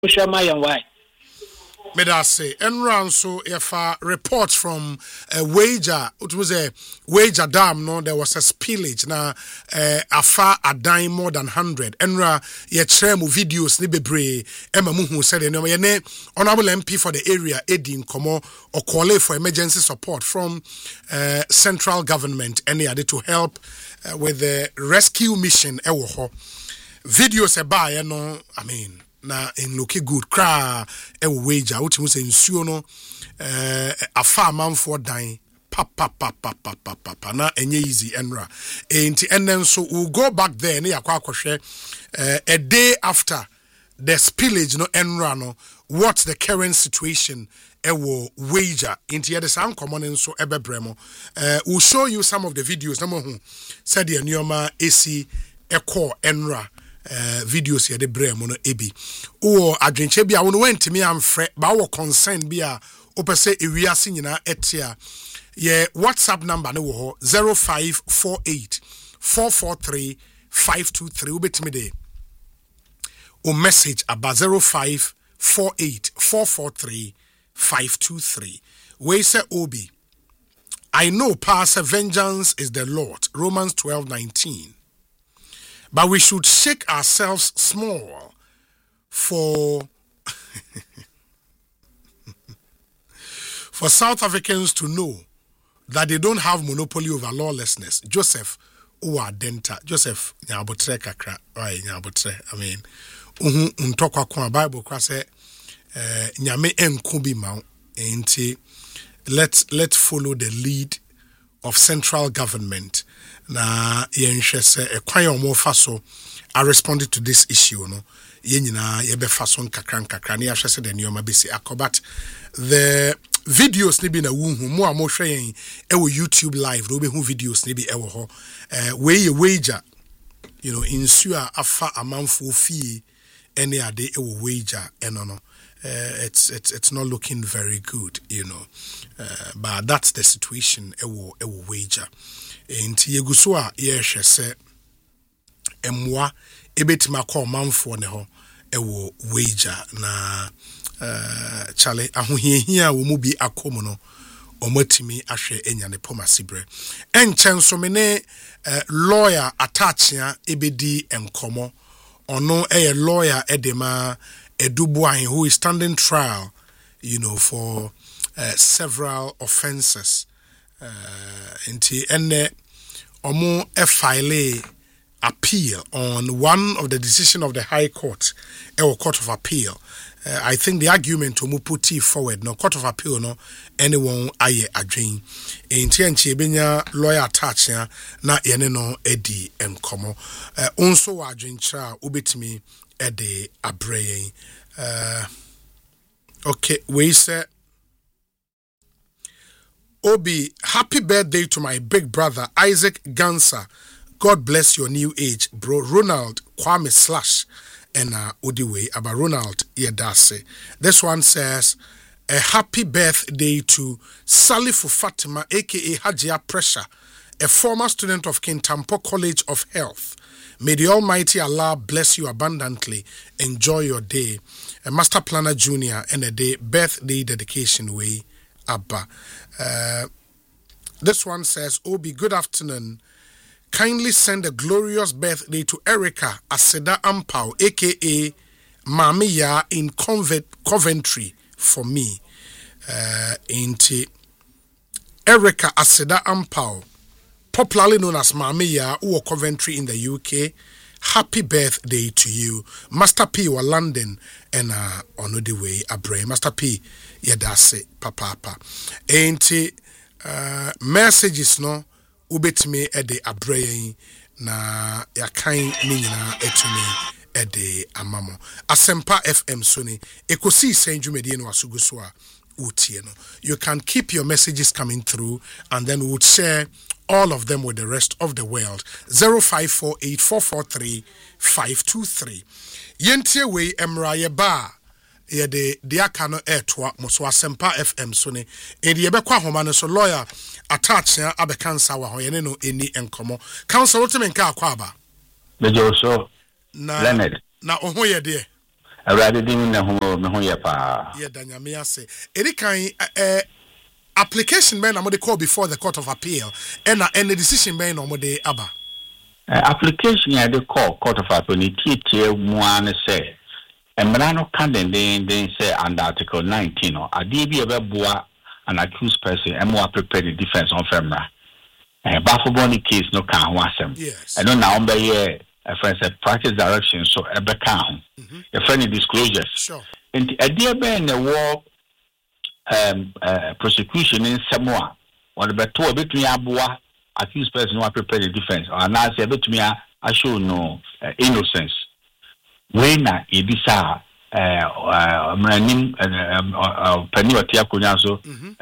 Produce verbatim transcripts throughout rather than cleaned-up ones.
Shama yan why. Medase Enran so if a report from a wager, it was a wager dam, no, there was a spillage na uh, afa a dime more than hundred. Enra ye tremu videos ni bebre Emma Muhu said no ye honorable M P for the area Edin Komo or call for emergency support from uh, central government any other to help uh, with the rescue mission ewo ho. Videos e ba ye no, I mean na in look good cra e wager what you say nsuo no eh afa amanfo dan pa pa pa pa pa pa pa na enye easy enra enti enen so we'll go back there na yakwa akohwe eh a day after the spillage no enra no what's the current situation e wo wager enti the sound common so ebebremo eh we'll show you some of the videos na mo hu said the nyoma esi eko enra Uh, videos here the brem no ebi o adwenche bia wo no wantimi amfre ba wo concern bia opese ewiase nyina etia ye WhatsApp number no wo ho zero five four eight four four three five two three obetimi de o message about zero five four eight four four three five two three we say obi I know past vengeance is the Lord Romans twelve nineteen. But we should shake ourselves small for for South Africans to know that they don't have monopoly over lawlessness. Joseph Uwadenta, Joseph Nyabotre kakra, oi Nyabotre. I mean, uhu untokwa kwa Bible kwa se nyame enkubi ma enti let's let's follow the lead of central government. Na yenhwe se ekwan omo fa so I responded to this issue no yenyina ye be fa so nkakran kakra na yahwe se the nyoma besi akobat the videos ni bi na wuhu mo a mo hwe yen e wo YouTube live no be hu videos ni bi e wo ho eh we ye wager you know insu a afa amanfo fie ene ade e wo wager eno no uh, it's it's it's not looking very good, you know, uh, but that's the situation e wo e wo wager. Enti yeguso a ye hwe se emwa ebetima call manfo ne ho e wo wager na uh chale ahohiahia wo mu bi akomo no omotimi ahwe enya ne pomasibre enchen so me ne uh, lawyer attachia ebedi enkomo ono a lawyer edema Edubuahin, who is standing trial, you know, for uh, several offenses. Inti ene omo e file appeal on one of the decision of the High Court, or Court of Appeal. Uh, I think the argument omo put forward no Court of Appeal no anyone aye adwen. Inti enchi benya lawyer attach ya na yene no edi enkomo. Uh, onso wa adwen tra ubetimi ede abreye. Uh, okay, we say Obi, happy birthday to my big brother Isaac Gansa. God bless your new age, bro. Ronald Kwame Slash and uh Odiwe about Ronald Yedase. This one says a happy birthday to Salifu Fatima, aka Hajia Pressure, a former student of Kintampo College of Health. May the Almighty Allah bless you abundantly. Enjoy your day. A Master Planner Junior and a day birthday dedication way. Abba. Uh, this one says, Obi, good afternoon. Kindly send a glorious birthday to Erica Aseda Ampao, aka Mamiya in Coventry for me. Uh, Inti Erica Aseda Ampao, popularly known as Mamiya, who are Coventry in the U K. Happy birthday to you. Master P wa London and uh, on the way abre. Master P yedase papa papa. Enti uh, messages no ubetime ede abre na yakan ni nyina etumi ede amamo. Asempa F M Sony ekosi senjumedie no asuguso a utie no. You can keep your messages coming through and then we would share all of them with the rest of the world. zero five four eight four four three five two three. Yentie we emra ye ba ye de diaka no etwa moso Asempa F M so ne e de ye bekwa homa no so lawyer attach ya abekansa wa ho ye ne no eni enkomo counsel ultimate nka akwa aba bejo so na Leonard na oho ye de I rather didn't know who you are. Yeah, Danyamia say. Any kind uh, application man, I'm going to call before the Court of Appeal, and and the decision man on the Abba. Application I do call Court of Appeal, T one say, and Milano Candon, they say under Article nineteen or a D B of Bois, an accused person, and more prepared the defense on Femra. And Baffle case no can was him. Yes. I don't know, but a friend said practice direction, so a background, a friendly disclosures. Sure. And a dear man, the war um, uh, prosecution in Samoa, or the battle between Abua, accused person who are prepared the defense, or now say between I show no uh, innocence. When it is a name, Penny or Tiakunyaso,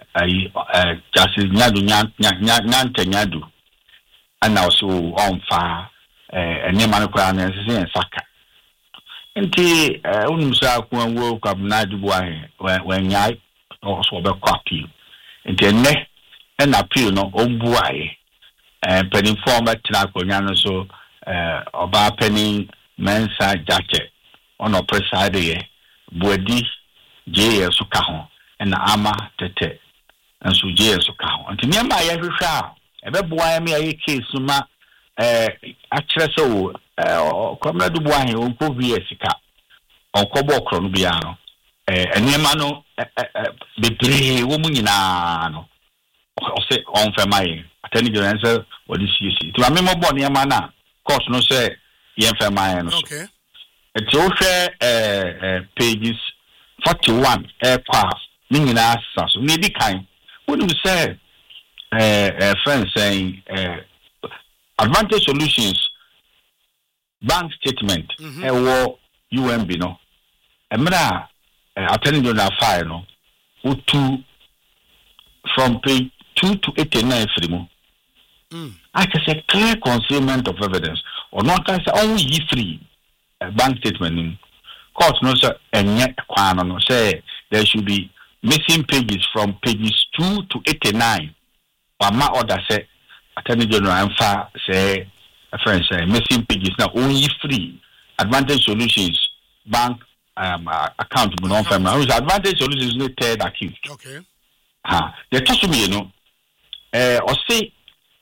Justice Nyadu Nyadu, and also on fire. A name and Saka. And the Unsa woke up Nadu when I also be copy. And then ne and appeal no Ombuai and penny former Tinaco so about penny mensa jacket on a preside Bodi J. Sukahon and Ama Tete and so J. Sukahon. And to me, my every shower, ever boy me a case suma. Eh, actually, so, eh, Comrade Dubois, who could be a sika, or Cobo Cronubiano, eh, and Yamano, the three women in Ano, or say on Family, attending your answer, what is you see? To a member born Yamana, course no say, Yan Family. Okay. It's also eh, pages forty-one, aircraft, meaning us, so maybe kind. What do you say? A friend saying, eh, Advantage Solutions bank statement mm-hmm. e wo U M B no emra attending on that file no o two from page two to eighty-nine free mm. I can say clear concealment of evidence or not can say only free uh, bank statement court no say enye kwano no say there should be missing pages from pages two to eighty-nine or ma order say Attorney General Amfa say a friend say missing pages now only free Advantage Solutions bank um uh, account no uh, family Advantage Solutions no third accused. Okay. Ha they touch me you know eh or say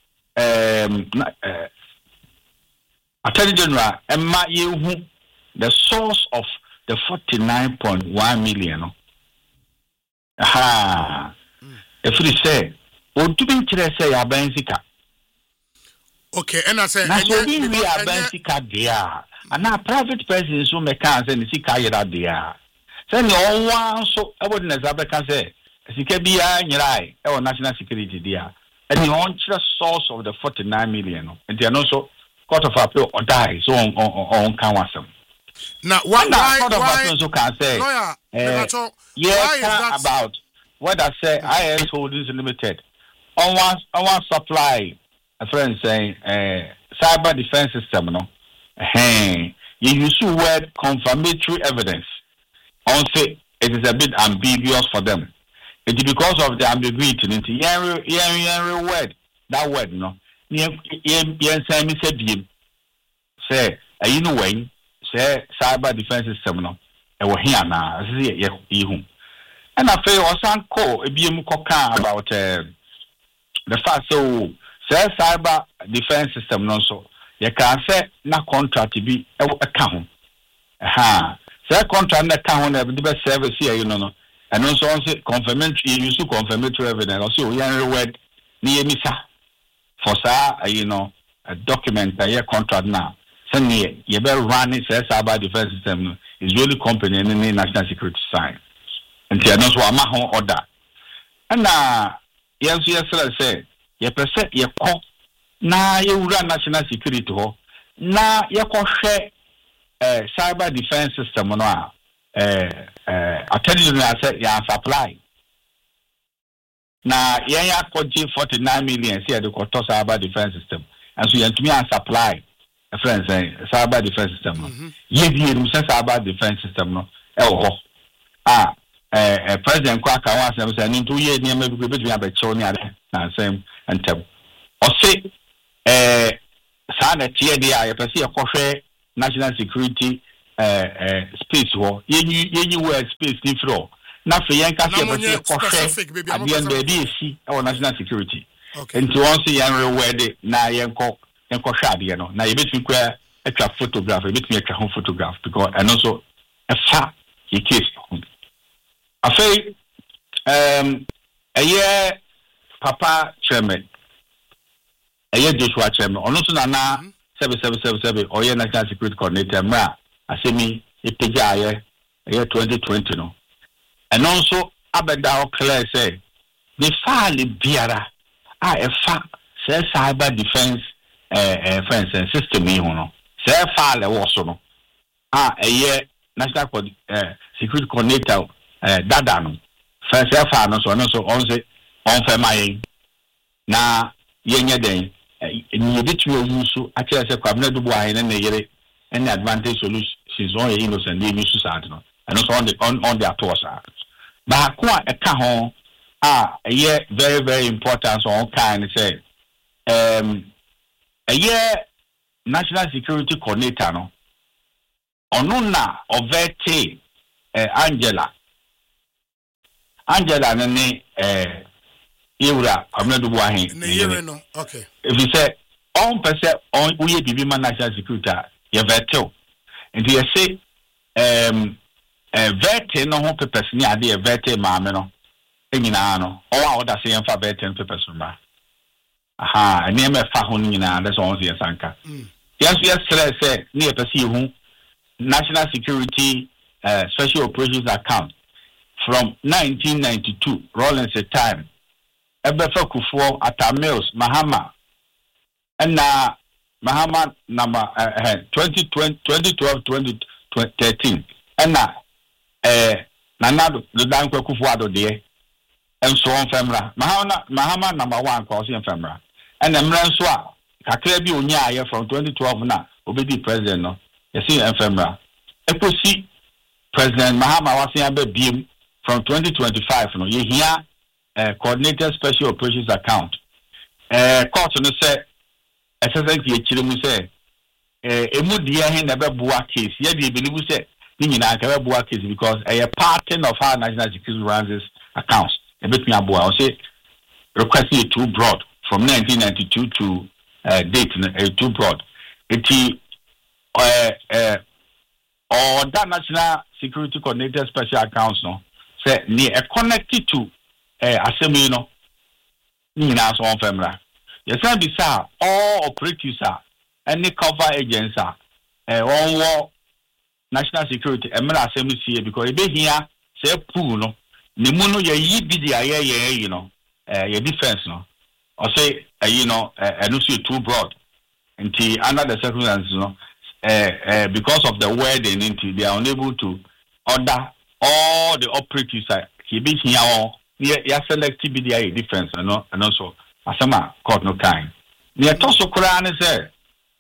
um uh, Attorney General Emma Yehu the source of the forty-nine point one million no ha mm. If we say o to be kire say ya bensika. Okay, and I say, now so we we are bensika there, and now private persons who make can say the sika yera there. Say no one so I wouldn't as I can say, sika be a or national security there, and the on source of the forty-nine million, and they are also court of appeal or die so on on on can wasem. Now why why court of why appeal so can say lawyer uh, yeah why is that about what I say I S Holdings Limited on one on one supply. A friend saying, uh, cyber defense system, no? Hey, you use the word confirmatory evidence. On say it is a bit ambiguous for them. It is because of the ambiguity. Into every every word, that word, no. Yen yen say me say dim. Say, uh, you know when say cyber defense system, no. E wo here na. Say ye ye hu. And I feel osan ko e bi mu koka about uh, the fact so. Say cyber defense system no so you can say na contract be e ka ho aha say contract na ka ho na be be service here you know no and also on say confirmatory use confirmatory evidence also we are word ni emisa for say you know a document a year contract now say ni you be run say cyber defense system no is really company and national security sign and they no so ama ho order and na yes yes say ye pese ye ko na ye wura national security ho na ye ko hwe eh cyber defense system no a eh eh attorney general say ya supply na ye ya ko G forty-nine million say the ko to cyber defense system and so ye ntumi an supply a friend say cyber defense system no mm-hmm. ye bi e say cyber defense system no e ho ah eh president kwa ka wa say say ntu ye ni ma bi ko betumi abecho ni ade na say and tell or say eh sana tie dia ya pese ye kohwe national security eh eh space ho yenyi yenyi word space ni fro na fe yen ka se be se specific baby am be be esi e national security okay nti won se yen reword na yen ko yen ko hwa de no na ye betun kwa atwa photograph ye betun atwa ho photograph because and also a fa ye case afei um eye papa chairman eye Joshua chairman ono so na na seven seven seven seven oye national security coordinator ma asemi epeja aye eye twenty twenty no and also abeda o clear say the file biara a e fa say cyber defense eh eh fence system yi ho no say file e wo so no a eye national eh security coordinator eh dada no first file no so no so on say on fe mai na yenye den ni ebitu use akere say kwabena dubu ahen na yere any advantage solutions on your innocent dey use sad no and also on the on on their tours ba ko a eka ho a eye very very important so on kind say um eye national security coordinator no onu na ovete eh, Angela Angela ne eh Yura kwabena dubu ahen ne yere no okay if you say on person on we bibi national security ye veto and you say um eh vete no ho papers ni ade ye vete maame no enyina no o wa oda say emfa vete papers ma aha ni me fa ho nyina that's all say sanka yes yes say ni e pesi hu national security uh, special operations account from nineteen ninety-two Rollins time ebefa kufuo atamils Mahama and uh, Mahama number uh, twenty twelve twenty thirteen and uh, eh nanado the dan kufuo ado de and so on famra Mahama Mahama number one cause in famra and the mran so a kakra bi onya aye from twenty twelve na obedi president no yesi famra ekosi president Mahama wasia be biem from twenty twenty-five no ye here uh, coordinated special operations account eh uh, court no say S S N T chire mu say eh emu dia he na be boa case ye dey believe say ni nyina ka be boa case because a part of our national security runs accounts e betumi aboa o say request is too broad from nineteen ninety-two to uh, date uh, too broad it uh, uh, or that national security coordinated special accounts no say ni e connected to uh, assembly no ni nyina so on famra yes I be sir all operatives are any cover agents are uh, on war national security emira assembly see because e be here say pool no ni mu no ye yi bi dia ye ye you know uh, your defense no or say uh, you know uh, no see too broad until under the circumstances no uh, uh, because of the wording into they are unable to order all the operatives are he be here all ya select bi dia defense no and also asama court no kind ne to so kura ne say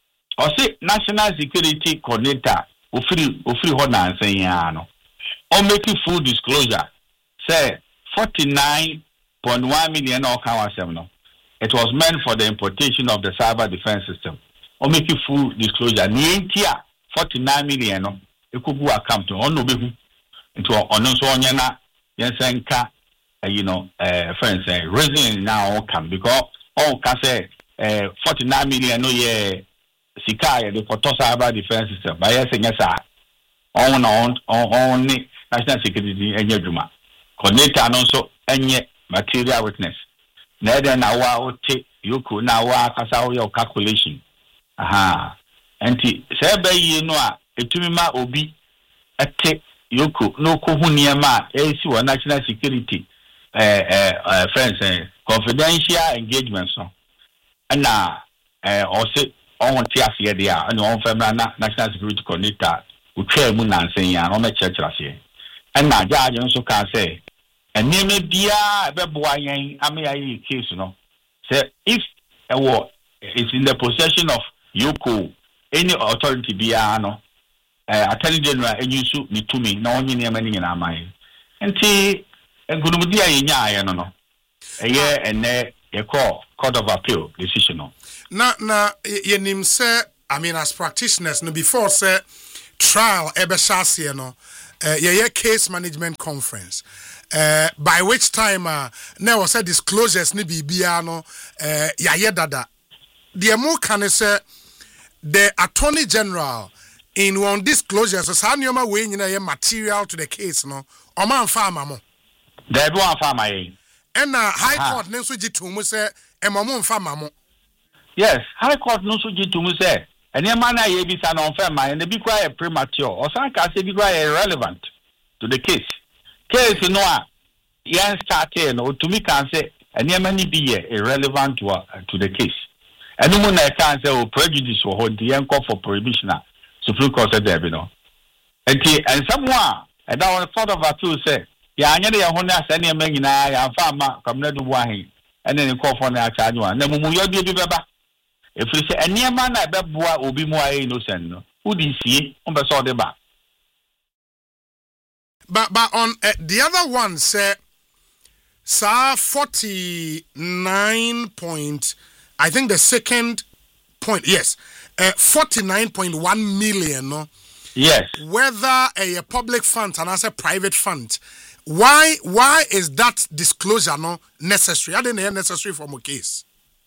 o say national security coordinator ofiri ofiri ho na ansan ya no o make full disclosure say forty-nine point one million or can wasem no it was meant for the importation of the cyber defense system o make full disclosure ni entia forty-nine million no ekugu account on no behu into ono so onya na yensenka Uh, you know, uh, friends, uh, reason now come because all can say uh, forty-nine million no year Sikai the Koto cyber defense system. By yes, yes, sir. On on on national security and your Juma. Connect and also any material witness. Neither now what you could now work as your calculation. Aha. And say, you know, a tumima obi a take you could no kuhuniama, a see national security. Uh, uh, uh, friends, uh, confidential engagements, no, and now, uh, also on T S C there, and on family national security coordinator, who chair Moon and saying, on the church last year, and now judge also can say, and name it be a boy, I mean, I case, you know, say if a war is in the possession of Yoko, any authority be a no, uh, attorney general, and you shoot me to me, no one in any in our mind, and see. And good idea in ya no no. A year and a call court of appeal decision. Na na ye nim say I mean as practitioners no before say trial ebeshase no uh, yeah case management conference uh, by which time uh, now was a disclosures ni bibia no uh, yeah dada the mo can say the attorney general in one disclosure so sa nyoma we nyina ye material to the case no o man fa amamo there do one farmer yin and uh, high court ne so gitu mu say e mamo mfa mamo yes high court no so gitu mu say ene man na ye bi sa no mfa man and be quite premature or san ka say be quite irrelevant to the case case no a yan start no to me can say ene man ni be irrelevant to, uh, to the case and no na can say o prejudice or hold the call for prohibition Supreme Court said there, you know. And someone, and that was thought of a two say, yeah, I know one has any man in a farmer, come to wine, and then call for the charge one. Then we will be better. If we say any man I bet boy will be more innocent, who did see on the saw the back. But but on uh, the other one, say, sir, forty nine point, I think the second point, yes. Uh, forty-nine point one million, no? Yes. Whether a, a public fund and as a private fund, why why is that disclosure no necessary? I didn't hear necessary for my case.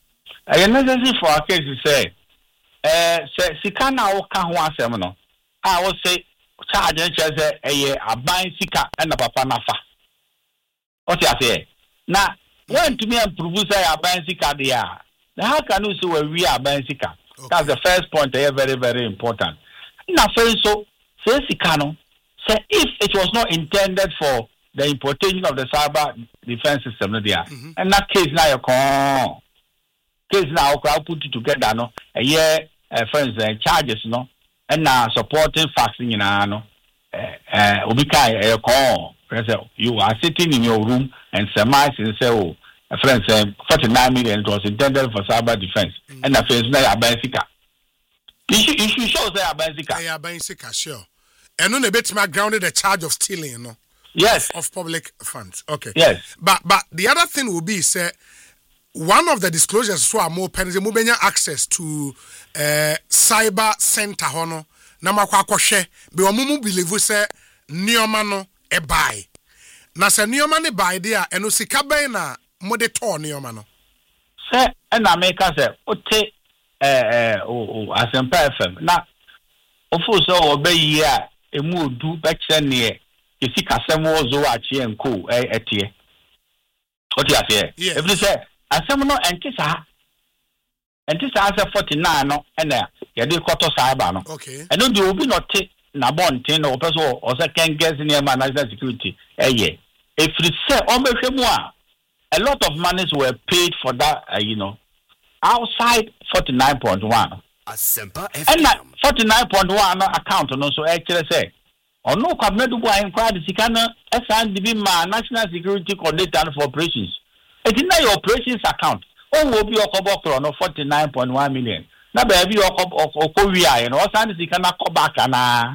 I necessary for our case to say, uh, say, Sika na oka ho asem no. I will say, charge and say, a a buying Sika and a papa nafa. What you say? Now, when to me and prove say a buying Sika there, how can you say where we are buying Sika? Okay. That's the first point there, very, very important. Now, so, say Sikano, say if it was not intended for the importation of the cyber defense system, there, mm-hmm. and that case now, you case now, I'll put it together, no, a year, uh, friends, uh, charges, no, and now supporting faxing, you know, uh, Ubika, a call, you are sitting in your room and surmise and say, oh, a friend said forty-nine million was intended for cyber defense. Mm-hmm. And the friends now are basic. Issue issue shows they are basic. They are basic, sure. And on a bit my grounded a charge of stealing, you know. Yes. Of public funds. Okay. Yes. But but the other thing will be say one of the disclosures so are more penalty mobile access to uh cyber center hono. Na makwa kwhwe be omumu believe say nioma no e buy. Na se nioma ne buy there eno sika ben na mode to nioma no. Say and America say ote eh o Asempa F M na ofu so obey here emu odu be kire ne esi kasem ozo achi enko etie otie asie if you say asem no entisa entisa say forty-nine no ena ye de koto cyber no okay eno de obi no te na bonten no person o say can guess near national security eye if you say o behwemu a a lot of monies were paid for that uh, you know outside forty-nine point one Asempa F M M and forty-nine point one account no so actually say or no cabinet do inquire the Sikana S and D B ma national security coordinator for operations. It is not your operations account. Oh, will be your cover no forty-nine point one million. Now, baby, your Korea, and also Sikana go back and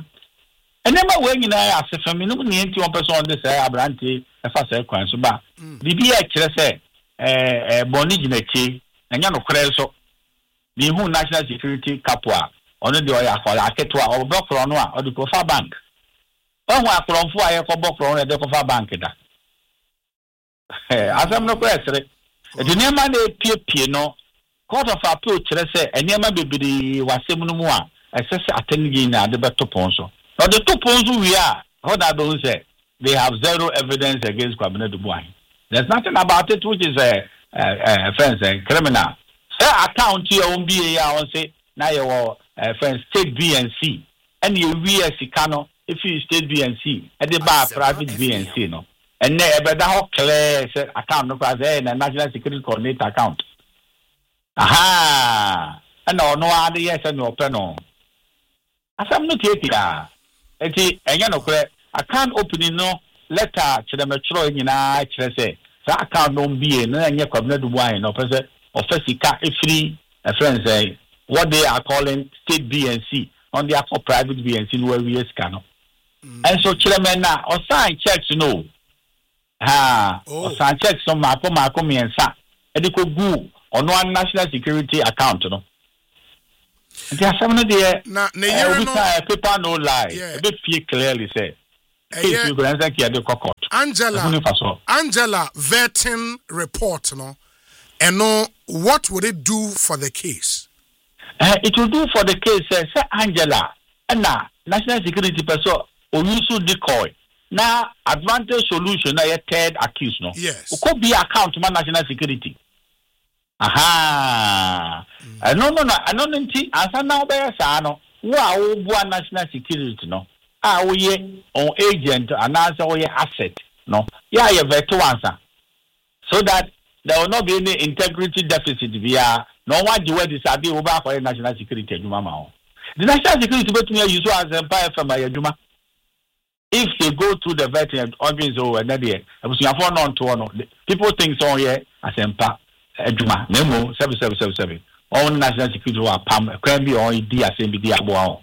and never when you know, as a family, no one person on this Abranti, a fast sequence. But the B actually say, eh, Bonigi, and Yano Creso, the whole national security capua, only the Oya for Aketwa or Bokronwa or the Kofa Bank. Oh, I from four I for Bokron at the Kofa Bank. As I'm no question, the name of the P P no court of appeal, say, and Yama baby was Semunua, assess attending the better ponso. Now, the two ponso we are, what I don't say, they have zero evidence against Cabinet Dubois. There's nothing about it which is a, a, a offense, a criminal. Say account your own B A R and say, now your friend state B and C, and you we as Sikano, if you state B and C, and they buy private B and C, no. And never that whole clear account, no, because a national security coordinator account. Aha! And no, no other yes and no penal. As I'm not here, and you know, account opening no letter to the metro in I say, that account don't be in any cabinet wine or person or Fessica if free a friend say what they are calling state B and C on the actual private B and C where we is cano. And so chairman now or sign checks you know. Ah, or sign checks on Marco Marco me and Sa. And it could go on one national security account, you know. There are some of the na na year no people no lie. A bit fear clearly say. Case you go answer here the court. Angela Angela vetting report no. And no, what would it do for the case? Uh, it will do for the case, uh, say Angela, and now national security person or use decoy. Now advantage solution, now a third accused no. Yes. It could be account to national security. Aha. Mm. Uh, no, no, no. I don't think as I now bear sano. Wow, one national security no. Ah, we on agent and answer we asset no. Yeah, you better answer so that there will not be any integrity deficit via no one the way this abi over for national security mama. The national security but me use as empire from my juma. If they go through the vetting obvious over and there people think so here as empire juma memo seven seven seven seven all national security were pam can be on D as M B D abo.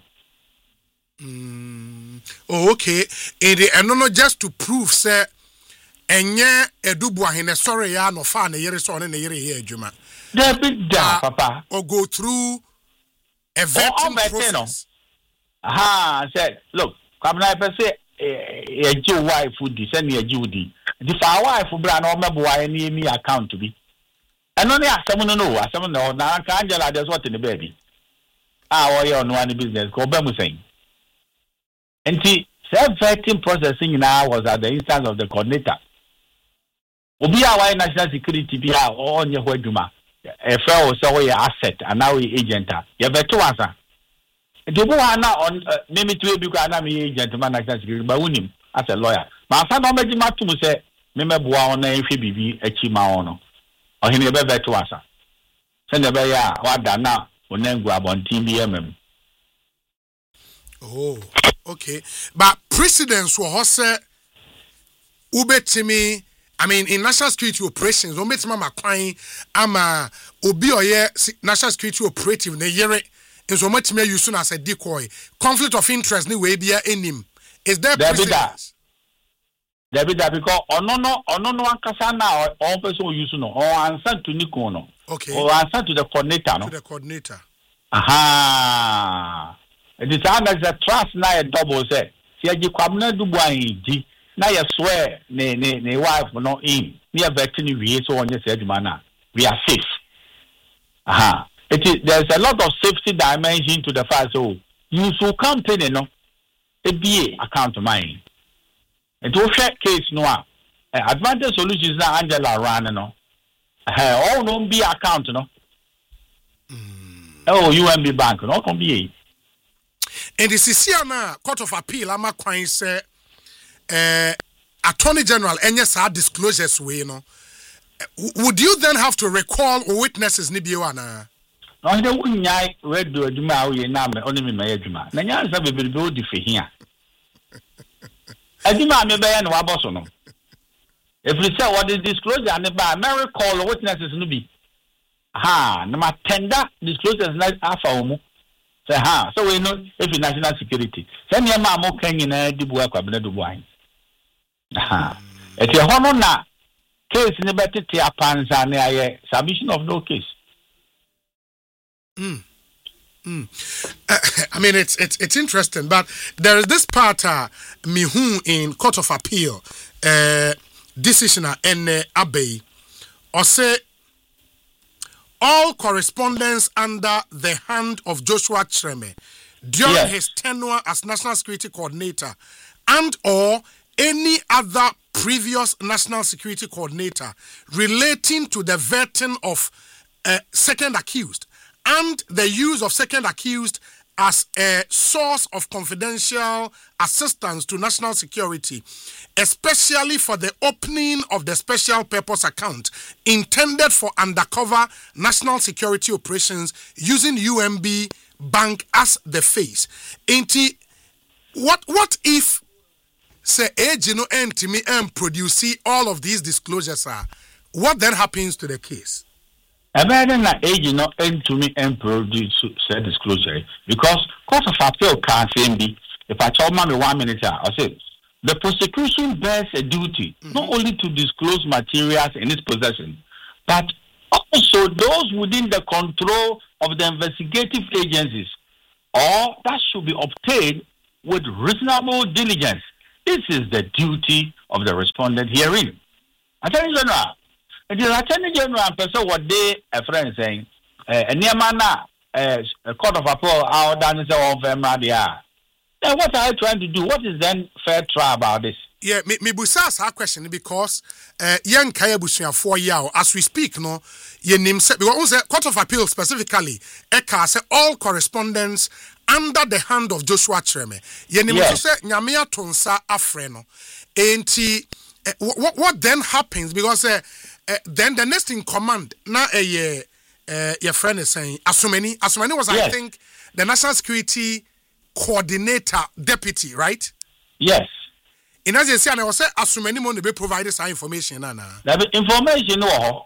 Oh okay, and no no just to prove say enye edubu ahene sorry ya no fa na yere so ne yere here adwuma there be da papa or go through a vetting oh, process aha said look come na pe say e ji wife di say na ji udi di fa wife bra na o mebo wa ni emi account bi eno ne asem no no asem no na ka Angela dey what in the baby ah wo ye ono ani business ko ba mu say enti self-vetting processing now was at the instance of the coordinator. Obi a national security be a onye ho adwuma. E fa o so we asset and now we agent. You beto answer. The boy na on name to be na me agent man national security ba unim as a lawyer. Ma fa no meji matum say me meboa on na ehwe bibi achi ma ono. Ohene be beto answer. Se ne be ya wa da na onengu abontin bi emem. Oh, okay. But precedents were hose ubetimi. I mean, in national security operations, ubetimi ma kwai ama obi oye national security operative ne yere in so much me use as a decoy. Conflict of interest ni we bia enim. Is there precedents? There be that because ono no ono no ankasa na all person use no or answer to Nico no. Okay. Or answer to the coordinator no. To the coordinator. Aha. The time as a trust na a double say. Si aji kwamna dubu anji na ya swear ne ne ne wife no in. Ni a vetting we so onye say adwuma we are safe. Aha. It is there's a lot of safety dimension to the fact so you so company no e be account mine. It will share case no uh, advantage solutions na Angela run no. Eh all no be account no. Mm. Oh U M B bank no can be. And the C C na Court of Appeal ama kwan say eh Attorney General any sa disclosures we no. Would you then have to recall witnesses ni biwa na? No de wunyai we do adwuma wo ye na me oni me me adwuma. Na nya nsa bebere be odi fe hia. Adwuma me be ya no waboso no. If you say what is disclosure and ba me recall witnesses no bi. Ha, na ma tender disclosures na afa omu. Say ha, so we know if it's national security. Say me ma mo kan nyina dibu akwabena dubu an. Ha. E ti ho no na case ni betete apanza na aye submission of no case. Mm. Mm. Uh, I mean it's it's it's interesting, but there is this part uh, mihu in Court of Appeal uh decision and uh, Abbey or say all correspondence under the hand of Joshua Treme during yes. his tenure as National Security Coordinator and or any other previous National Security Coordinator relating to the vetting of a second accused and the use of second accused as a source of confidential assistance to national security, especially for the opening of the special purpose account intended for undercover national security operations using U M B Bank as the face. Ain't what what if say Ejino Entimi and produce all of these disclosures are what then happens to the case? I better not age not end to me and produce said disclosure because Court of Appeal can't say be if I told me one minute I say the prosecution bears a duty mm-hmm. not only to disclose materials in its possession but Also, those within the control of the investigative agencies, or that should be obtained with reasonable diligence. This is the duty of the respondent herein. Attorney General, it is Attorney General and person what they a friend saying, a near man, a court of appeal, our done is all fair. Then what are you trying to do? What is then fair trial about this? Yeah, me me busas our question because uh young kaya busia four year as we speak no ye name se because the court of appeal specifically eka say all correspondence under the hand of Joshua Treme ye name so say nyame atonsa afre no enti uh, what what then happens because uh, uh, then the next in command na a uh, uh, your friend is saying Asumani Asumani was yes. I think the national security coordinator deputy, right? Yes. In as you say, I was say Asumani mo be provide this information na na. The information no.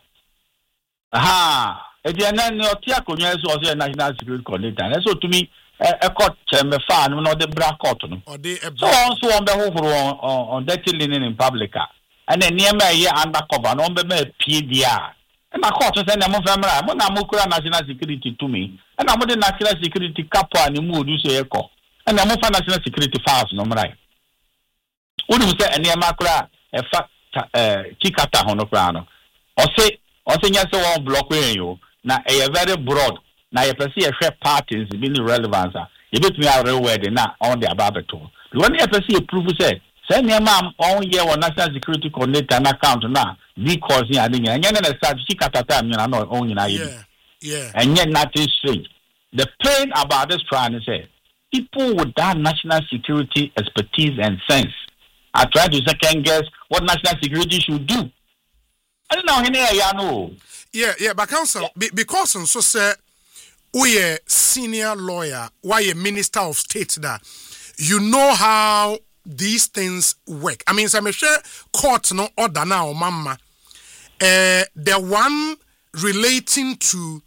Aha, e dey na no tia konwa so so national security coordinator. So to me e court chamber fa no the bra court no. So also on be hovoro on on dirty linen in public. And then near me undercover no be me P D R. And my court say na mo famra, mo na mo kura national security to me. And na mo the national security capo ani mu do so e ko. And na mo fa national security files no mrai. Who do say any makura a fact uh chikata hono plano? Or say or say yes one block you na a very broad na you perceive a share parties being relevant. You bet me a real wedding na on the above tool. When you perceive proof say send your mom on year one national security coordinator and account now because you are doing and then start chikata time you know only na yeah yeah and yet nothing strange. The pain about this trial is say people with that national security expertise and sense I try to second guess what national security should do. I don't know any I know. Yeah, yeah, but counsel, yeah. Be, because so say we a senior lawyer, why a minister of state that you know how these things work. I mean, some share court no order now, mama. Uh, the one relating to,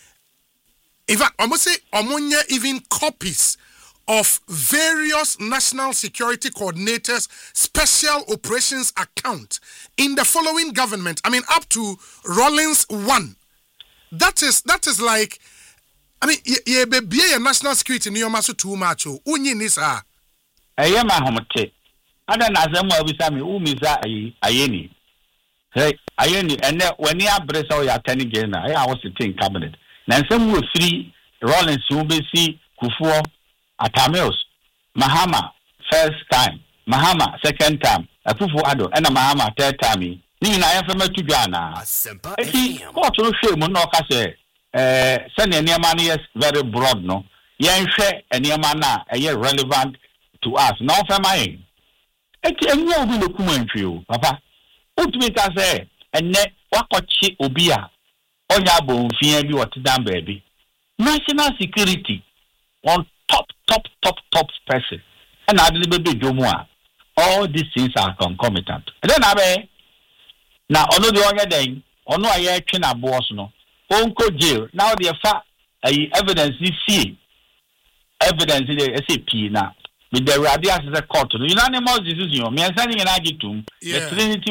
in fact, I must say, ammonia even copies of various national security coordinators' special operations account in the following government. I mean, up to Rollins one. That is that is like, I mean, ye be a national security near maso too much. Unyi nisa. Aye ma homote. Ada na azemu abisami umiza ayeni. Hey, ayeni and when you address all your ten again, I was sitting cabinet. Now some will free Rollins Ubesi Kufuor. Atamios, Mahama first time, Mahama second time, Akufu Ado, and a Mahama third time. Ni na yefema tu Ghana. Eti court no hwe mu no ka say eh send any man is very broad no. Yen hwe any man na eh relevant to us. No fema yin. Eti enye obi no kuma ntwe o, papa. Utumi ka say enne wakochi obi a onya bonfia bi wotedam baabi. National security on top, top, top, top person. And I didn't be Jomua. All these things are concomitant. And then I be now on the other day, on no I chin a boss no. Uncle jail. Now the fact evidence you see evidence in the S A P now. With the radius as a court. The unanimous decision. Me sending an agitum. The Trinity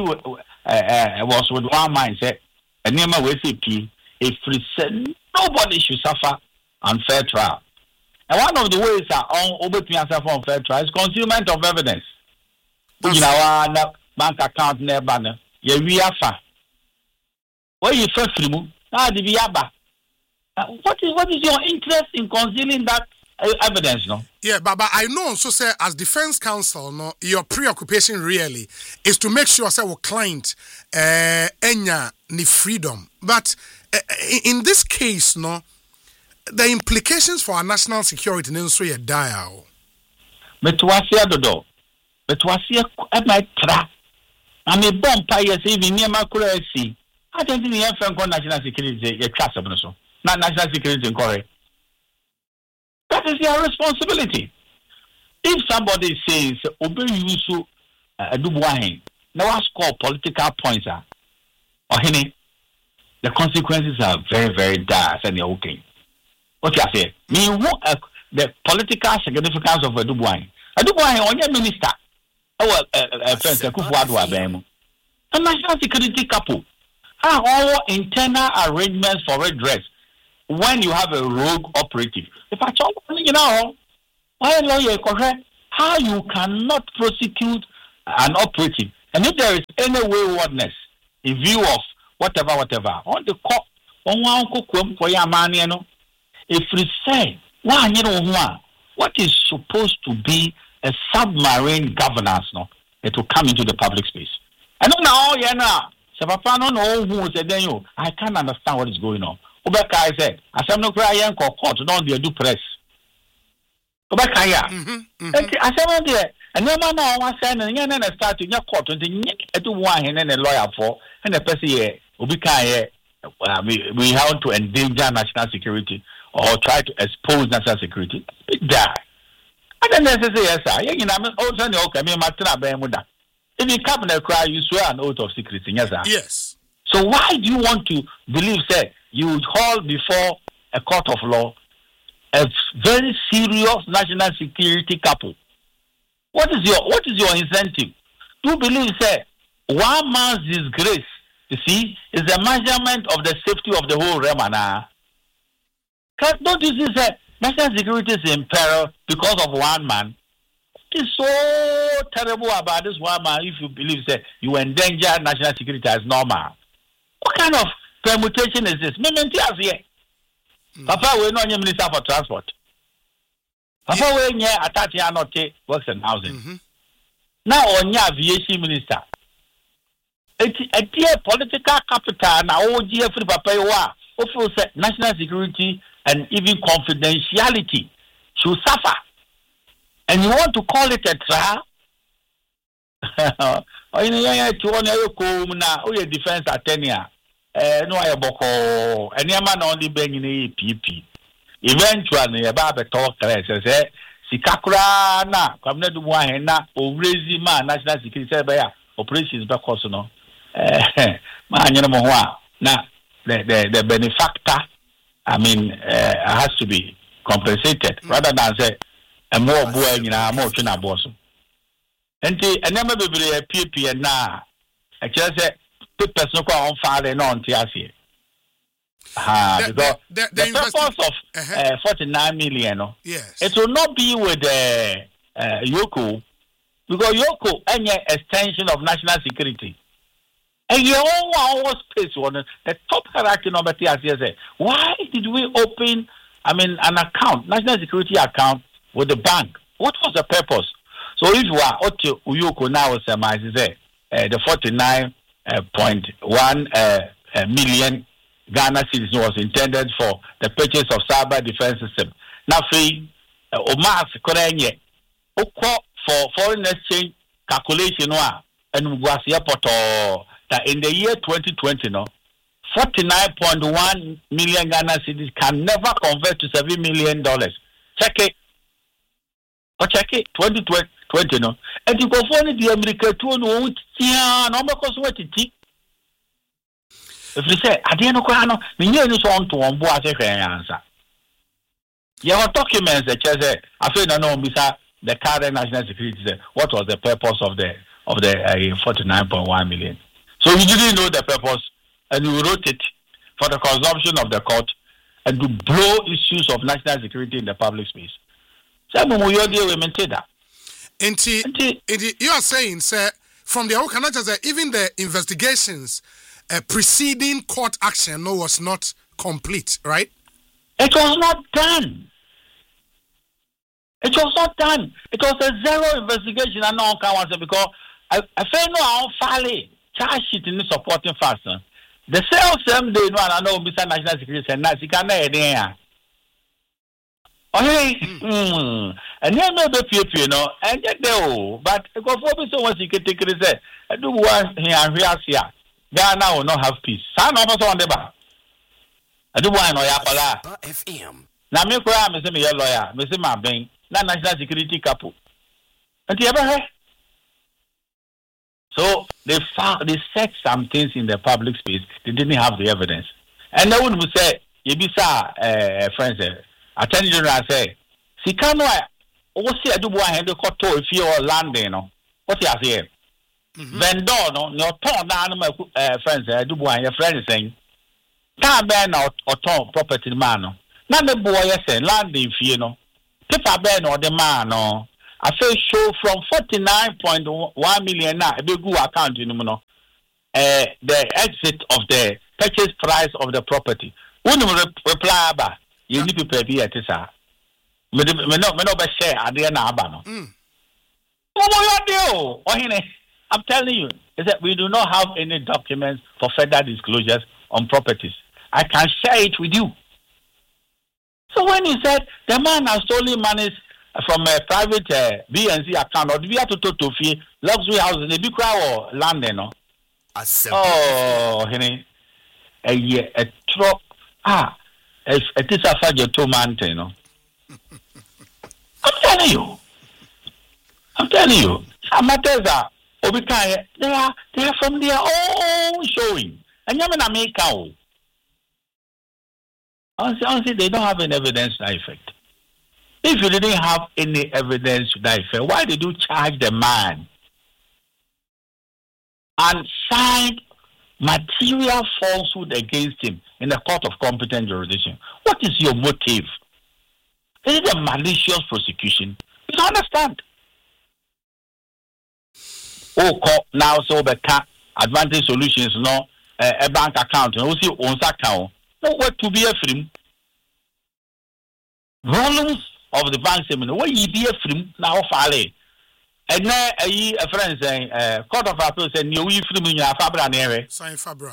was with one mindset. And name of S A P. If we said nobody should suffer unfair trial. And one of the ways are on over to yourself on fair trial is concealment of evidence. You know, our bank account near banner. Yeah, we are far. Where you first remove? Ah, the Viaba. What is what is your interest in concealing that uh, evidence, no? Yeah, but, but I know also say as defense counsel, no, your preoccupation really is to make sure say our client uh enya ni freedom. But uh, in this case, no. The implications for our national security in so ye dire. Metwasia dodo. Metwasia e my tra. I mean bomb pie even near my currency. I don't think you have national security a class of so. Not national security inquiry. That is your responsibility. If somebody says obey you so a do wine, now score political points are or the consequences are very, very dire and you're okay. What I say? Me want uh, the political significance of Adubuan. Adubuan on your minister. Oh, a friend, a Kufuor Abemo. A national security couple. are all internal arrangements for redress when you have a rogue operative. If I talk, you know, why lawyer correct how you cannot prosecute an operative, and if there is any waywardness in view of whatever, whatever, on the court, on one cook for your money, you know, if we say, one, you know, what is supposed to be a submarine governance, no, it will come into the public space. I don't know, yeah, now, so Papa, no, no, who said, then you, I can't understand what is going on. Obeka said, as I'm not crying, court, don't do press. Obeka, yeah, as I'm there, and no man, I was saying, and then I start in your court, and then I do one and then a lawyer for, and a person here, Obeka, we have to endanger national security or try to expose national security. Big die. I don't necessarily say yes, sir. You know, also, okay, me, Martina Bemuda. If you come and cry, you swear an oath of secrecy, yes, sir. Yes. So why do you want to believe, say, you would hold before a court of law a very serious national security couple? What is your what is your incentive? Do you believe, say, one man's disgrace, you see, is a measurement of the safety of the whole realm? Don't you see, say, national security is in peril because of one man? What is so terrible about this one man if you believe, say, you endanger national security as normal? What kind of permutation is this? Mm. Papa, we're not your minister for transport. Papa, we're near Atati Anote works and housing. Mm-hmm. Now, on your aviation minister, it's a dear political capital now. Oh, dear, for Papa, you are also national security and even confidentiality should suffer. And you want to call it a trial? Oh, you know, you want to go now. Oh, your defense attorney. Eh, no, I boko. Any man only bringing a P P. Eventually, about the talk, I say, Sikakura na, come not one na, or raising man, national security operations back also no. Eh, man, you know, now the the the benefactor, I mean, uh, has to be compensated mm. rather than say a more boy, you know, more tuna boss. And the and never be a P P and na, I just say. Put person on file and on T S A. Ah, because the, the, the, the purpose of uh-huh. uh, forty-nine million, no? Yes, it will not be with the uh, uh, Yoko, because Yoko any extension of national security. And your own our space on the top hierarchy number T S A say, why did we open, I mean, an account, national security account with the bank? What was the purpose? So if you are Ocho Yoko now, say, uh, the forty-nine. Uh, point one uh, uh, million Ghana cedis was intended for the purchase of cyber defense system. Now, free Omas Korenye, for foreign exchange calculation, and was that in the year twenty twenty, no, forty-nine point one million Ghana cedis can never convert to seven million dollars. Check it. Oh, check it. twenty twenty, no. And you go for the American two, no, yeah, no, because what it is. If you say, I didn't know, the year is on to one boy, answer. Your documents, the chair, I feel I know, the current national security, what was the purpose of the of the uh, forty-nine point one million? So you didn't know the purpose, and you wrote it for the consumption of the court and to blow issues of national security in the public space. So we maintain that. And you are saying, sir, from the Okanata, even the investigations uh, preceding court action no, was not complete, right? It was not done. It was not done. It was a zero investigation. I know I because I I feel no I fairly charge sheet in the supporting facts. The sales same day no I know Mister National Security and Nancy can there. Okay, mm. And then no be P P no, and get there. But go for me so much you can take it say. I do one here and here. Ghana will not have peace. Some of us on the bar. I do one lawyer Pala. F M. Now me cry, me say me lawyer, me say my bank, na national security couple. And you ever heard? So they found they said some things in the public space. They didn't have the evidence, and they would say, "You be sa uh, friends." Uh, Attorney General say, "Sikano, what see I do one hand the court if you are landing, no? What you say?" vendor no no ton down my friends I do one your friend saying can be na oton property man no na the boy say land in fie no paper be no the man no I say show from forty-nine point one million na e be go account you no uh the exit of the purchase price of the property when you reply ba you need people be at sir me me no me no be share ade na aba no mm oh I'm telling you is that we do not have any documents for further disclosures on properties. I can share it with you. So when he said the man has stolen money from a private uh, B N C account or via to to fee luxury house in the big crowd or land, no. Oh, honey, a year a trop ah, it is a faggot two mountain, no. I'm telling you, I'm telling you, Amateza, Obikaya, they are they are from their own showing, and you mean America. Honestly, they don't have any evidence to that effect. If you didn't have any evidence to that effect, why did you charge the man and sign material falsehood against him in the court of competent jurisdiction? What is your motive? Is it a malicious prosecution? You don't understand. Oh, now so the Advantage Solutions, no, uh, a bank account, and also owns account. No, what to be a film? Volumes of the bank seminar. What you be a film now, Fale? And now a friend saying, uh, Court of Appeal said, you will film in your Fabra name. Sign Fabra.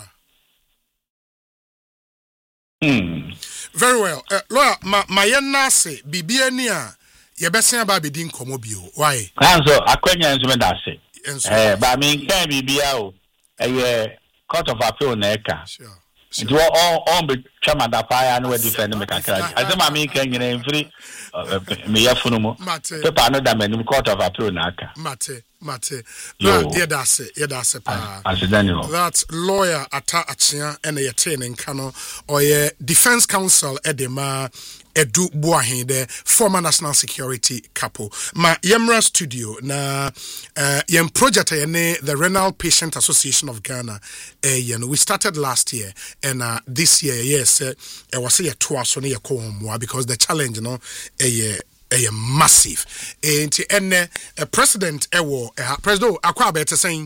Hmm. Very well. Uh, lawyer, my my nase, Bibiania, your best about Bidin Comobio. Why? So, I couldn't answer that. Eh, but I mean, can be Biao, a Court of Appeal Neka. Sure. It was all on the chairman that fire and were defending me. I said, I mean, can you name free? Me, a funeral. Papa, no damn, Court of Appeal Naka. Mate, Mate. Yeah, that's it. Yeah, that's it. That's lawyer Ata Achia and a training cano or a defense counsel Edema. Edu Buahin, the former national security couple. Ma Yemra studio na uh, yem project yene the Renal Patient Association of Ghana. Uh, you know, we started last year and uh, this year, yes, uh, it was a twice on a because the challenge, you know, a a massive. And ene a president ewo uh, president akwa better saying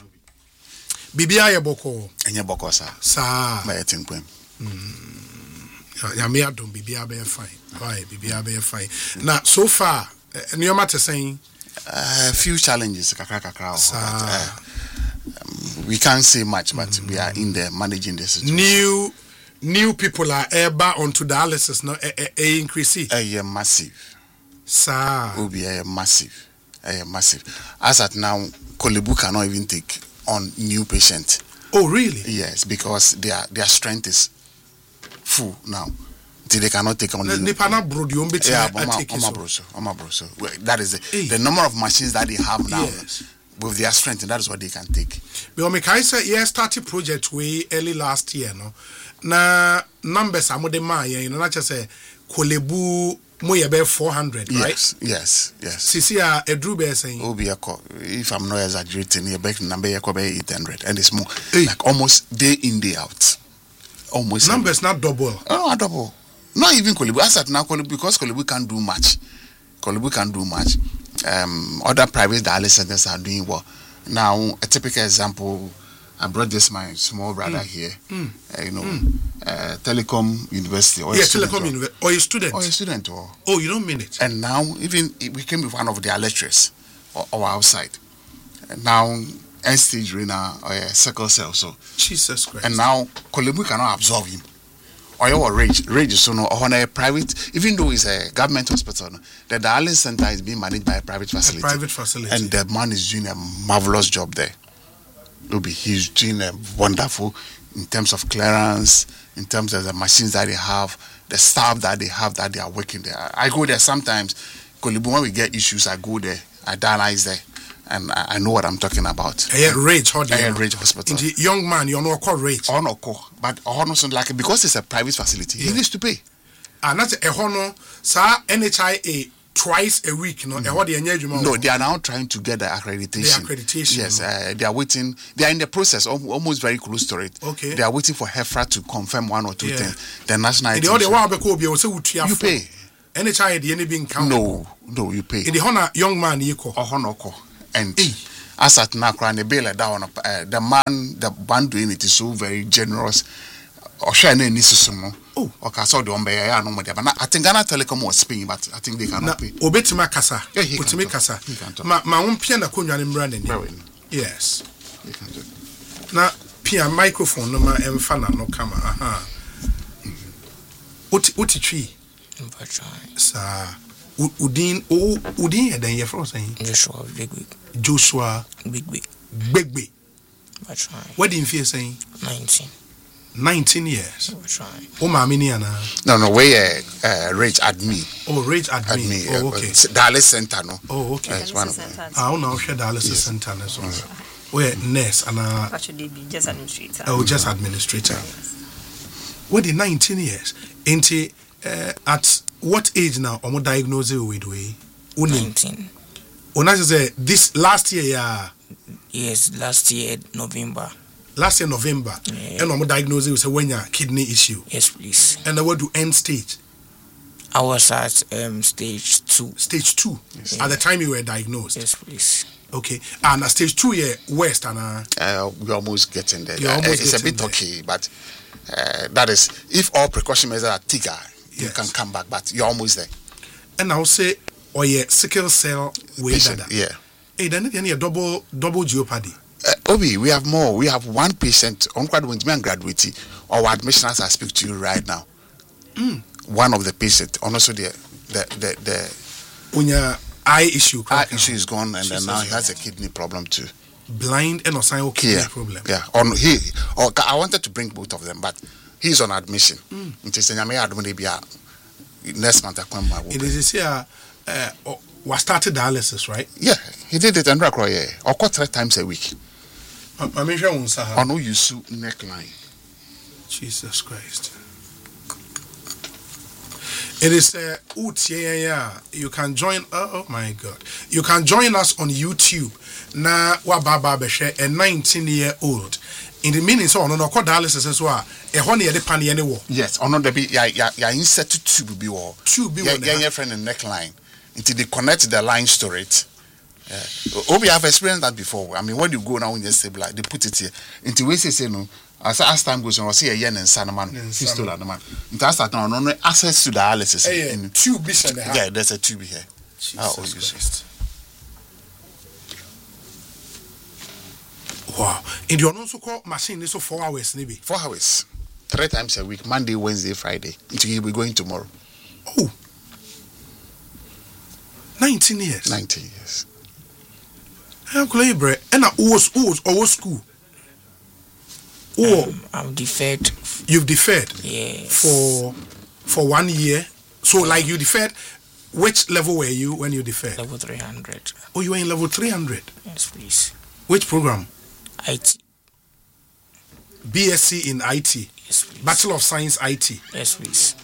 Bibia Boko. Enya Boko sa. Sa. Ma yetinkwem. Yamia don't be fine. Why be fine? Now, so far, new matter saying a few challenges. Kakra kakra. Uh, um, we can't say much, but mm. we are in there managing this situation. New, new people are ever onto dialysis. No, a, a, a increase. A yeah, massive. Sir, will be a massive, a massive. As at now, Kolebu cannot even take on new patients. Oh, really? Yes, because their their strength is full now. They cannot take on the yeah, that is the, hey. the number of machines that they have now. Yes. With their strength, and that is what they can take. Because I say yeah, started project way early last year, no. Na numbers are more than mine, you know. Not just say Kolebu more about four hundred, right? Yes, yes, yes. Sisi a Edru be saying. Obi ako, if I'm not exaggerating, you back number yako be eight hundred, and it's more hey. like almost day in day out. Almost numbers not double. Oh, not double. Not even Kolebu. As at now, Kolebu, because Kolebu can't do much. Kolebu can't do much. Um, other private dialysis centers are doing well. Now, a typical example, I brought this my small brother mm. here. Mm. Uh, you know, mm. uh, Telecom University. Or yeah, Telecom University. Or a student. Or a student. Or, oh, you don't mean it. And now, even we came with one of their lecturers or, or outside. And now, end stage renal or a sickle cell. So Jesus Christ. And now, Kolebu cannot absorb him. Or your rage, rage is so no, or a private, even though it's a government hospital, no, the dialysis center is being managed by a private facility. A private facility. And the man is doing a marvelous job there. Ruby, he's doing a wonderful in terms of clearance, in terms of the machines that they have, the staff that they have that they are working there. I go there sometimes. When we get issues, I go there, I dialyze there. And I, I know what I'm talking about. I had Rage Hospital. I had Rage Hospital. Young man, you're not called Rage. Oh, no, but oh, like because it's a private facility, yeah. he needs to pay. And that's a hono, sir, N H I A twice a week, no? Mm. No, they are now trying to get the accreditation. The accreditation. Yes, no? uh, they are waiting. They are in the process, almost very close to it. Okay. They are waiting for HEFRA to confirm one or two yeah. things. The national. You pay. Any child, the any being count. No, no, you pay. In the honor, young man, you call. Or honor, and hey. As at Nakra, the bill down, uh, the man, the band doing it is so very generous. Or share any sumo. Oh, okay, so the umbe ya no more. But I think Ghana Telecom was paying, but I think they cannot pay. Obetima kasa. Obetima kasa. Ma ma umpia na kunwa ni mrande ni. Yes. Na pia microphone no ma emfa na no kama. Aha. Uti uti tree. Sa Udin o Udin ya dan ye fro saying. Joshua Bigby. Joshua Bigby. Bigby. What did you feel saying? nineteen. nineteen years. Oh, my miniana. No, no, we uh, uh, Rage Admin. Oh, Rage Admin. Admin oh, okay. okay. Dallas Center, no? Oh, okay. Yes, one of them. I know, share Dallas yes. Center. So. Mm-hmm. Where nurse and uh, just administrator. Oh, just administrator. Yes. What the nineteen years? Ain't it, uh, at what age now? Am I diagnosed with we? nineteen. Oh, I say this last year, yeah. Yes, last year November. Last year November, yeah. And I'm diagnosed with a when your kidney issue. Yes, please. And I went to end stage. I was at um stage two. Stage two. Yes. At the time you were diagnosed. Yes, please. Okay, and at stage two, yeah, West and uh, uh we're almost getting there. Uh, almost it's getting a bit there. okay, but uh, that is if all precaution measures are taken, yes. You can come back, but you're almost there. And I'll say, oh yeah, sickle cell way that. Yeah. Hey, then you need double double jeopardy. Uh, Obi, we have more. We have one patient on graduate and graduate. Our admission as I speak to you right now. Mm. One of the patients, and also the the the, the when your eye issue, eye issue is gone, and then now he has a kidney problem too. Blind and also kidney yeah. problem. Yeah. On he, or I wanted to bring both of them, but he's on admission. Mm. Next month, it is here. Uh, was started dialysis, right? Yeah, he did it and yeah, or quite three times a week. I mean, I know you sue neckline. Jesus Christ. It is uh, yeah, yeah. You can join. Oh, oh my God! You can join us on YouTube. Na wababa beshe a nineteen-year-old. In the meaning, so on no dialysis as well. A honey at the panny anywhere. Yes, on the be ya ya ya insert tube be or tube be yeah yeah friend in neckline. Until they connect the lines to it. Yeah. Obi have experienced that before. I mean, when you go now in your stable, they put it here. Until we say, say no, as as time goes on, I see a yen and Sanaman, fistula and man. Until I start now, no access to dialysis. Hey, in tube is yeah, there's a tube here. Oh, Jesus. Wow. And you also call machine is so four hours, maybe. Four hours. Three times a week, Monday, Wednesday, Friday. Until you'll be going tomorrow. Oh. nineteen years. nineteen years. I'm glad, bro. And I was, was, or school. Oh, um, I'm deferred. You've deferred. Yes. For for one year. So, like you deferred. Which level were you when you deferred? Level three hundred. Oh, you were in level three hundred. Yes, please. Which program? I T. B S c in I T. Yes, please. Bachelor of Science I T. Yes, please.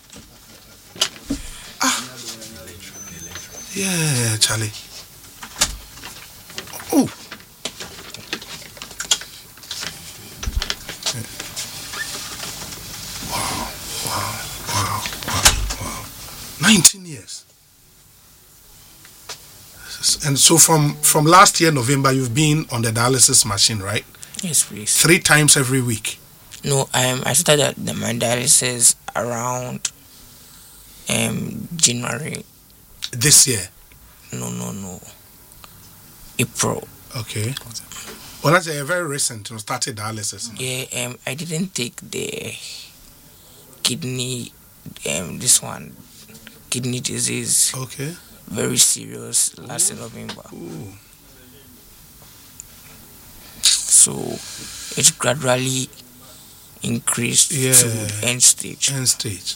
Ah. Yeah, Charlie. Oh. Wow, wow, wow, wow, wow. nineteen years. And so from, from last year, November, you've been on the dialysis machine, right? Yes, please. Three times every week. No, um, I started the my dialysis around um January. This year? No, no, no. April. Okay. Well, that's a very recent. You started dialysis. Yeah, um, I didn't take the kidney, um, this one, kidney disease. Okay. Very serious last November. Ooh. So it gradually increased yeah. to end stage. End stage.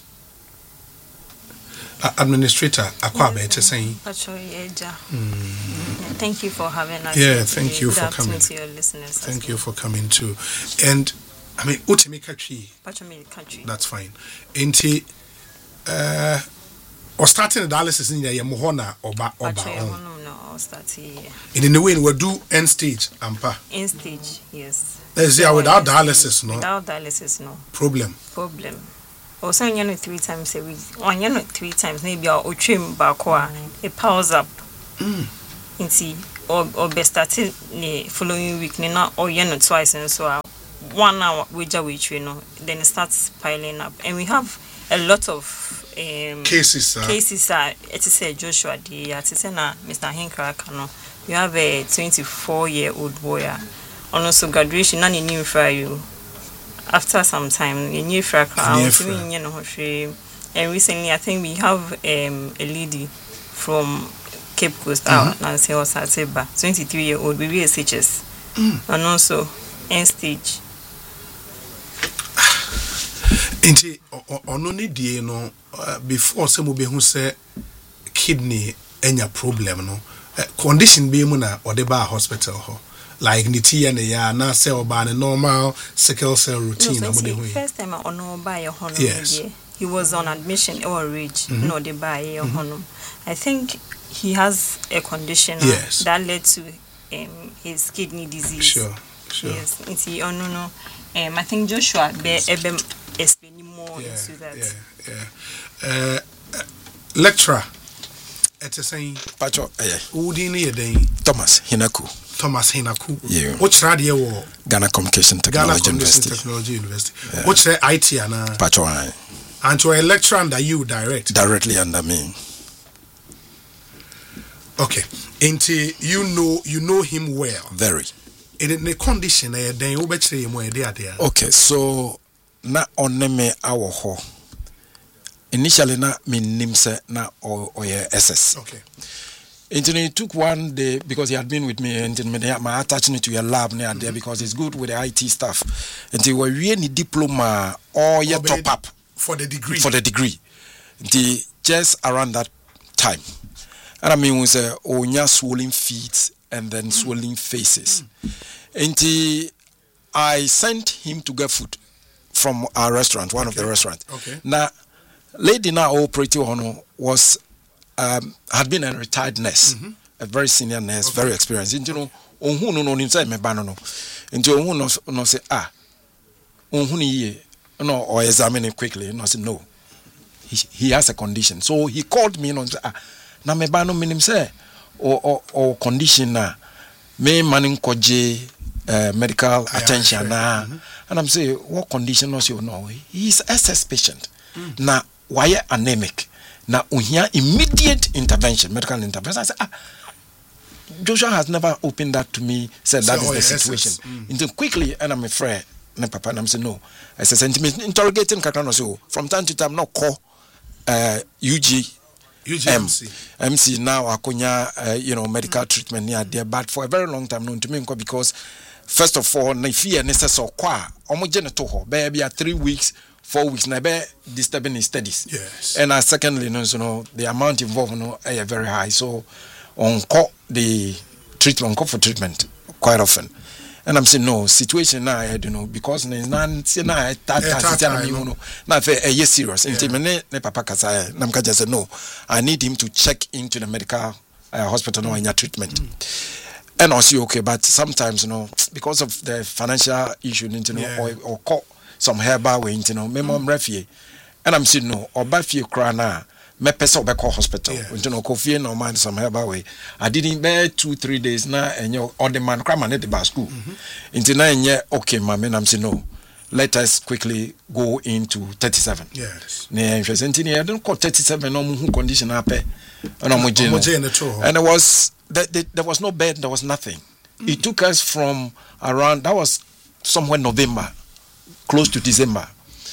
Uh, Administrator, Akwabe, it's saying. Thank you for having us. Yeah, thank you Good for coming. To your listeners. Thank you for coming too. And I mean, Utemika Chi. Country. That's fine. Inti, uh, or starting the dialysis in your mohona or ba or ba on. No, start here. In the way we do end stage, ampa. End stage, yes. Let's see, without dialysis, no. Without dialysis, no. Problem. Problem. Also, you know, three times a week. One, you know, three times. Maybe I'll trim back it powers up. Mm. You see, or or best starting the following week, not or you know twice and so one hour we which you know, then it starts piling up, and we have a lot of um, cases. Uh, cases are uh, it is a Joshua the it is na Mister Hinkrak no. You have a twenty-four year old boy, and also graduation. None in new for you. After some time, in new for you know, and recently I think we have um, a lady from Cape Coast out and say was at Seba, twenty-three year old baby S H S, and also end stage. Inti ono ni die no before se mo be hu se kidney enya problem no condition be mu na ode ba hospital ho like niti ya ne ya na se oba ne normal sickle cell routine na mo de hu. First time ono ba ye hono ye he was on admission or ridge no de ba ye hono. I think he has a condition yes. that led to um, his kidney disease. Sure, sure. Yes, it's oh no no. Um, I think Joshua be ebe explaining more yeah, into that. Yeah, yeah. Uh, uh, lecturer, it's a saying. Pacho, eh. Udi ni yeden. Thomas Hinaku. Thomas Hinaku. Yeah. Which radio war? Ghana Communication Technology Ghana University. Technology University. Yeah. Which I T ana? Pacho, I. And to a lecturer under you direct. Directly under me. Okay. Inti you know you know him well. Very. In the condition eh then you betray him where they are there. Okay, so na oneme awo ho. Initially na me nim se na o S S. Okay. Until it took one day because he had been with me and my attaching to your lab near there because it's good with the I T stuff. Until we really diploma or your top up for the degree. For the degree. Until just around that time. And I mean, we say, oh, yeah, swollen feet and then mm. swollen faces. Mm. Until I sent him to get food from our restaurant, one okay. of the restaurants. Okay. Now, lady now operating on was um, had been a retired nurse, mm-hmm. a very senior nurse, okay. very experienced. And you know, on who no inside me banano. And you who no say ah, on who ye no or examine it quickly. No say no, he he has a condition. So he called me and said ah. Na me ba no minim say or or or condition na me manin koje uh, medical yeah, attention sure. na mm-hmm. and I'm saying what condition was you know he's S S patient mm. na why anemic na uhia immediate intervention medical intervention. I said ah Joshua has never opened that to me said that so, is the situation mm. into quickly and I'm afraid na papa and I'm saying no I said sentiment interrogating kakano so from time to time no call uh, U G U G M C. M C now akonya uh, you know medical mm. treatment near there but for a very long time known to me because first of all na fear necessary kwa omo je to ho be be three weeks four weeks na be disturbing his studies yes and uh, secondly no so no the amount involved no is very high so on call the treatment on call for treatment quite often. And I'm saying no situation now I don't know because na na say na that that me you know na fe eh yes serious until me ne papa kasa na mka just say no I need him to check into the medical uh, hospital no in your treatment mm. and also okay but sometimes you know because of the financial issue you know yeah. or or call some herbal way you know me mom refie and I'm saying no or ba fie kra na me pesa obeko hospital you know ko fie no man some herbal way I didn't be two three days na enyo or the man kra man at the school into na enye okay mama I'm saying no let us quickly go into thirty-seven yes na interesting I don't call thirty-seven no mu condition happen and and there was that there was no bed there was nothing mm. It took us from around that was somewhere November close to December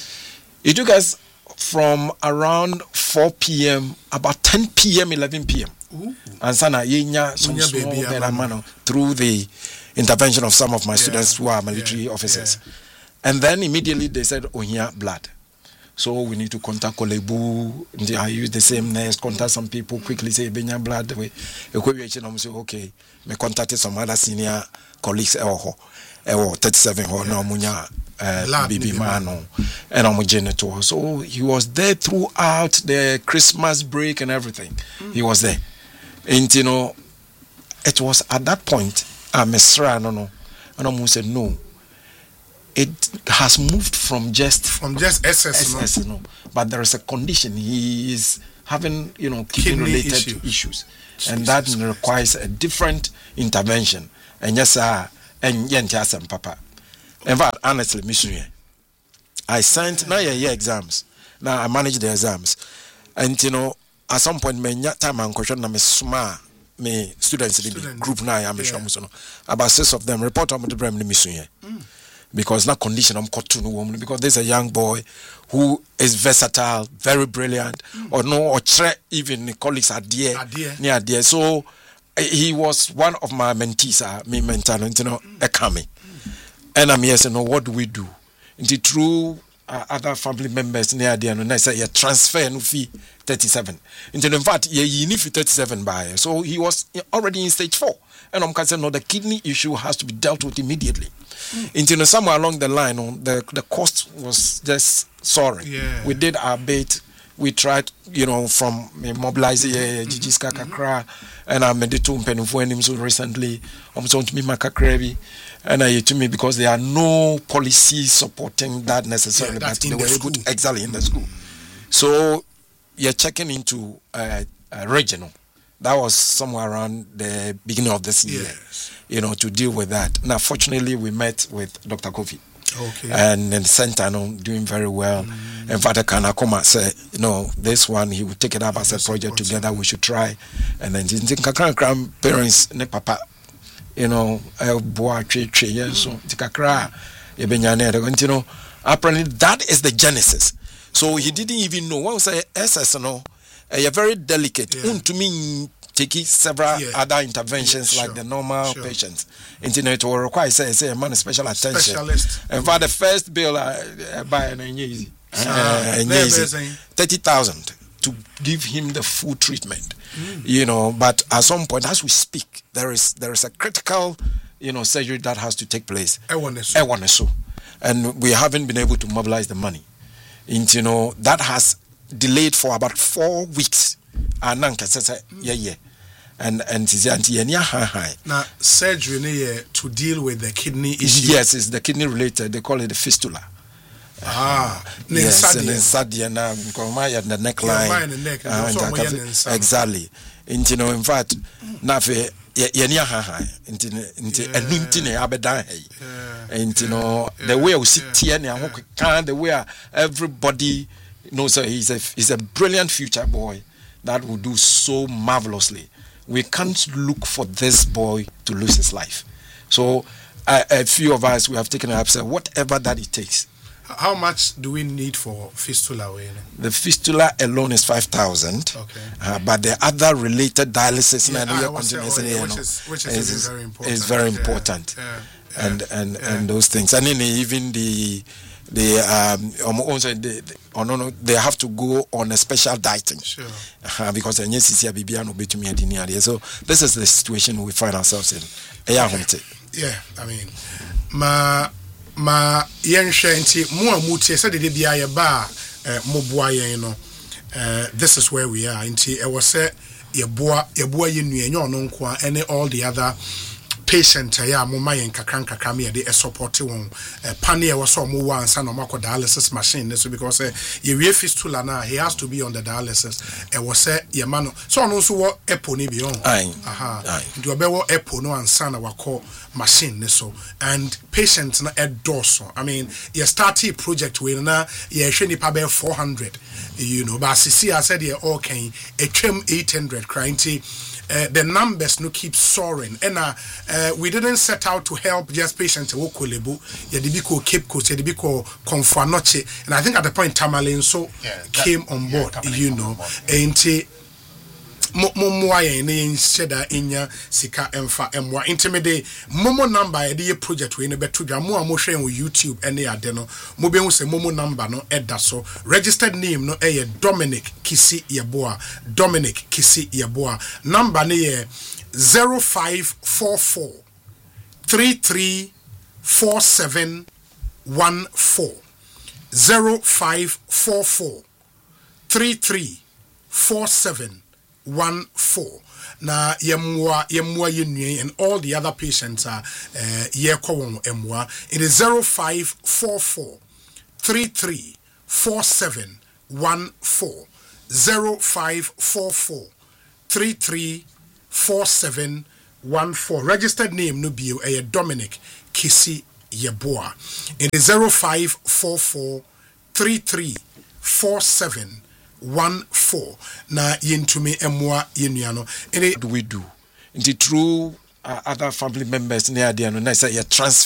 it took us from around four p.m. about ten p.m. eleven p.m. Ooh. And sana yenya some small better man through the intervention of some of my yeah. students who are military yeah. officers yeah. and then immediately they said oh here blood so we need to contact Kolebu I use the same nurse contact some people quickly say benya blood we say okay me contacted some other senior colleagues eh oh thirty-seven ho na munya Uh, Bibi Mano and I'm janitor. So he was there throughout the Christmas break and everything. Mm. He was there. And you know, it was at that point, I Mesra, no, no, and I said, no, it has moved from just from just S S, S S no? no, but there is a condition. He is having, you know, kidney-related issues, issues. and that requires a different intervention. And yes, sir, and yes, and papa. In fact, honestly, missionary, I sent now yeah, yeah exams. Now I manage the exams, and you know, at some point, me time and question na me suma me students in the group now I am sure about six of them report on the brem ni missionary. Because na condition I'm cut to no woman because there's a young boy who is versatile, very brilliant, mm. or no or tre even the colleagues are dear near dear. So uh, he was one of my mentees, uh, me mentor, you know, a coming. And I'm here saying, no, what do we do? Into through uh, other family members near dear, and I say, yeah, transfer no fee thirty-seven. Into in fact, yeah, you need thirty-seven by. So he was already in stage four. And I'm concerned, no, the kidney issue has to be dealt with immediately. Mm. Into you know, somewhere along the line, oh, the the cost was just soaring. Yeah. We did our bit. We tried, you know, from uh, mobilizing Gigi's Kakakra, and I made it to Mpenufuenim so recently. I'm so to me Makakrevi, and I to me because there are no policies supporting that necessarily, yeah, but they were able to excel in the school. So you're checking into uh, uh, regional. That was somewhere around the beginning of this year, yes. you know, to deal with that. Now, fortunately, we met with Doctor Kofi. Okay. And in the center, you know, doing very well. Mm. And Father Kanakoma said, you know, this one, he would take it up as a project together, we should try. And then the grandparents, ne papa, you know, boy, tree, tree, yes, so, Tikakra, you know, apparently that is the genesis. So he didn't even know. What was I S S, you know? Uh, very delicate. Yeah. To me, taking several yeah. other interventions yeah, sure. like the normal sure. patients. Internet will require say, say a man special attention. Specialist. And for the first bill, I uh, buy an easy, uh, thirty thousand to give him the full treatment. Mm. You know, but at some point, as we speak, there is there is a critical, you know, surgery that has to take place. I want to I want to and we haven't been able to mobilize the money. And you know that has delayed for about four weeks. And yeah, yeah. And and now surgery to deal with the kidney issue. Yes, it's the kidney related. They call it the fistula. Ah, yes, and then sadia na the neckline. Uh, exactly. And you know, in fact, now for yenya ha ha. Into into enunti na abedan hey. And you know, the way we sit here na can the way everybody knows that he's a he's a brilliant future boy that will do so marvelously. We can't look for this boy to lose his life. So uh, a few of us, we have taken it up, said whatever that it takes. How much do we need for fistula? The fistula alone is five thousand. Okay. Uh, but the other related dialysis yeah, and say, oh, yeah, which is, which is, is very important. Is very important. Yeah, yeah, and and, yeah. and those things. And then even the They um also they, they, oh no no they have to go on a special dieting. Sure. Uh, because so this is the situation we find ourselves in. Okay. Yeah, I mean, ma ma yenhwe nti mo amutie said de bia ye ba mo boa yen no. Uh, this is where we are. Nti e was say ye boa ye boa ye nu enyo no nko and all the other patient ya mama yen kakran kakram ye dey support won panel was so mo wan sa no makọ dialysis machine so because uh, ye we fistula na he has to be on the dialysis e was say ye man so no so wo epo ni bi on aha do be wo epo no ansa na wakọ machine so and patient na edoso I mean ye started project we na ye hwe nipa be four hundred you know but see I said ye okay etwem eight hundred crying. Uh, the numbers no keep soaring and uh, uh, we didn't set out to help just patients who kolebu yedibiko Cape Coast yedibiko Konfanoche and I think at the point Tamalin so yeah, that, came on board yeah, you know and momo ayen ne sheda enya sika emfa emwa intimide momo number e dey project we ne beto dwa mo amohwe on YouTube ene ade no mo be hu se momo number no eda so registered name no e Dominic Kisi Yeboa Dominic Kisi Yeboa number ne ye zero five four four three three four seven one four zero five four four three three four seven one four. Na yemwa yemwa yenue and all the other patients are uh, yekwa emwa. It is zero five four four three three four seven one four. zero five four four three three four seven one four. Registered name no bio a Dominic Kisi Yeboah. It is zero five four four three three four seven one four. Na yintumi emwa yenuano. What do we do? In the true uh, other family members near the ano na say you transfer